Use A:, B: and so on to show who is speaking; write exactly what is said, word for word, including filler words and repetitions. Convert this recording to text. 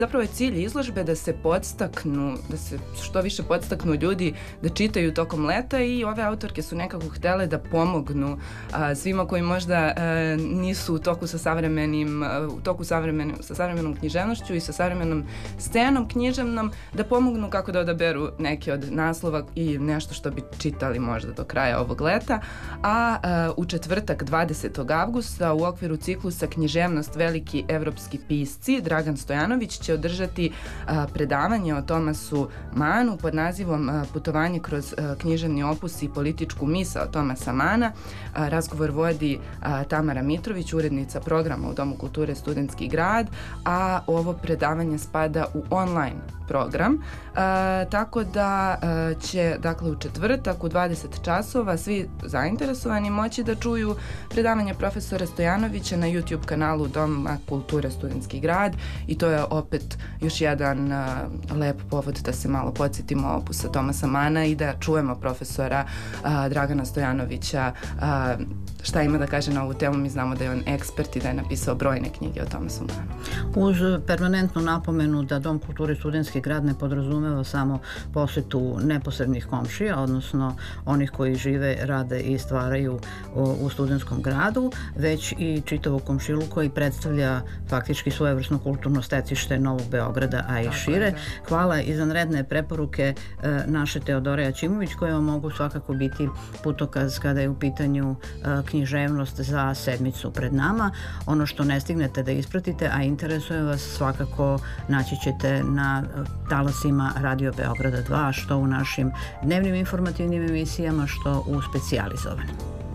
A: Zapravo je cilj izložbe da se podstaknu, da se što više podstaknu ljudi da čitaju tokom leta i ove autorke su nekako htele da pomognu a, svima koji možda a, nisu u toku sa savremenim, a, u toku savremenim, sa savremenom književnošću i sa savremenom scenom književnom, da pomognu kako da odaberu neke od naslova i nešto što bi čitali možda do kraja ovog leta. A, a u četvrtak dvadesetog avgusta u okviru ciklusa Književnost veliki evropski pisci Dragan Stojanović će održati a, predavanje o Tomasu Manu pod nazivom a, Putovanje kroz a, književni opus i političku misao Tomasa Mana. A, razgovor vodi a, Tamara Mitrović, urednica programa u Domu kulture Studentski grad, a ovo predavanje spada u online program, a, tako da a, će dakle u četvrtak u dvadeset časova svi zainteresovani moći da čuju predavanje profesora Stojanovića na YouTube kanalu Doma kulture Studentski grad i to je opet još jedan a, lep povod da se malo podsjetimo opusa Tomasa Mana i da čujemo profesora a, Dragana Stojanovića a, šta ima da kaže na ovu temu. Mi znamo da je on ekspert i da je napisao brojne knjige o Tomasu Manu.
B: Uz permanentnu napomenu da Dom kulture Studentski grad ne podrazumeva samo posetu neposrednih komšija, odnosno onih koji žive, rade i stvaraju u studentskom gradu, već i čitavog komšilu koji predstavlja faktički svojevrsno kulturno stecište Novog Beograda, a i tako šire. Je, hvala izvanredne preporuke e, naše Teodore Aćimović koje vam mogu svakako biti putokaz kada je u pitanju e, književnost za sedmicu pred nama. Ono što ne stignete da ispratite, a interesuje vas, svakako naći ćete na talasima Radio Beograda dva, što u našim dnevnim informativnim emisijama, što u specijalizovanim.